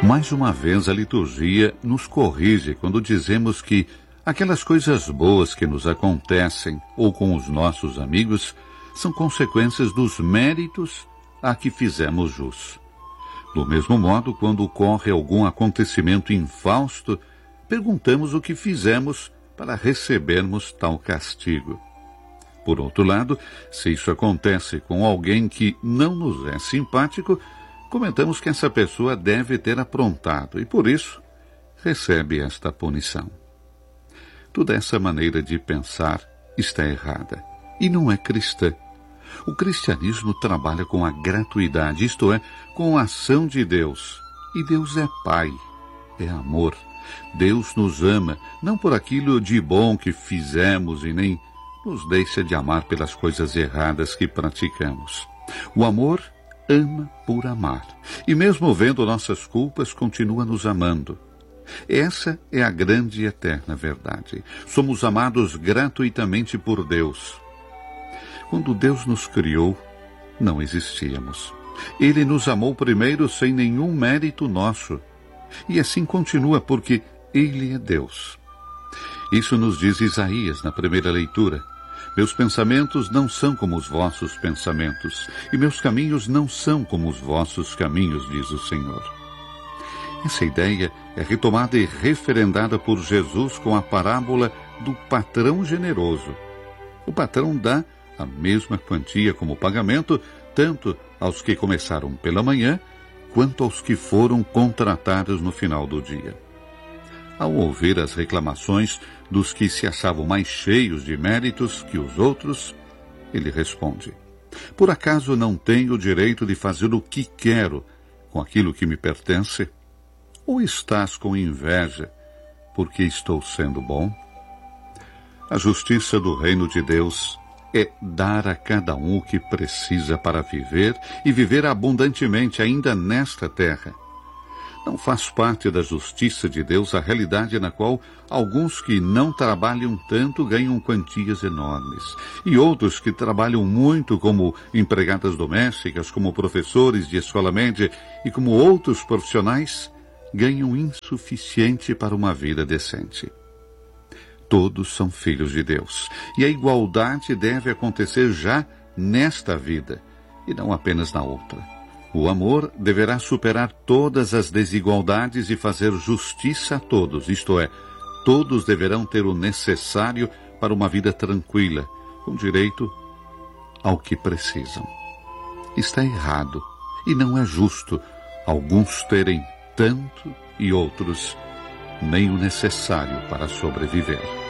Mais uma vez, a liturgia nos corrige quando dizemos que aquelas coisas boas que nos acontecem ou com os nossos amigos são consequências dos méritos a que fizemos jus. Do mesmo modo, quando ocorre algum acontecimento infausto, perguntamos o que fizemos para recebermos tal castigo. Por outro lado, se isso acontece com alguém que não nos é simpático, comentamos que essa pessoa deve ter aprontado e, por isso, recebe esta punição. Toda essa maneira de pensar está errada e não é cristã. O cristianismo trabalha com a gratuidade, isto é, com a ação de Deus. E Deus é Pai, é amor. Deus nos ama, não por aquilo de bom que fizemos e nem nos deixa de amar pelas coisas erradas que praticamos. O amor ama por amar. E mesmo vendo nossas culpas, continua nos amando. Essa é a grande e eterna verdade. Somos amados gratuitamente por Deus. Quando Deus nos criou, não existíamos. Ele nos amou primeiro sem nenhum mérito nosso. E assim continua porque Ele é Deus. Isso nos diz Isaías na primeira leitura. Meus pensamentos não são como os vossos pensamentos, e meus caminhos não são como os vossos caminhos, diz o Senhor. Essa ideia é retomada e referendada por Jesus com a parábola do patrão generoso. O patrão dá a mesma quantia como pagamento, tanto aos que começaram pela manhã, quanto aos que foram contratados no final do dia. Ao ouvir as reclamações dos que se achavam mais cheios de méritos que os outros, ele responde: por acaso não tenho o direito de fazer o que quero com aquilo que me pertence? Ou estás com inveja porque estou sendo bom? A justiça do reino de Deus é dar a cada um o que precisa para viver e viver abundantemente ainda nesta terra. Não faz parte da justiça de Deus a realidade na qual alguns que não trabalham tanto ganham quantias enormes, e outros que trabalham muito como empregadas domésticas, como professores de escola média e como outros profissionais ganham insuficiente para uma vida decente. Todos são filhos de Deus, e a igualdade deve acontecer já nesta vida, e não apenas na outra. O amor deverá superar todas as desigualdades e fazer justiça a todos, isto é, todos deverão ter o necessário para uma vida tranquila, com direito ao que precisam. Está errado e não é justo alguns terem tanto e outros nem o necessário para sobreviver.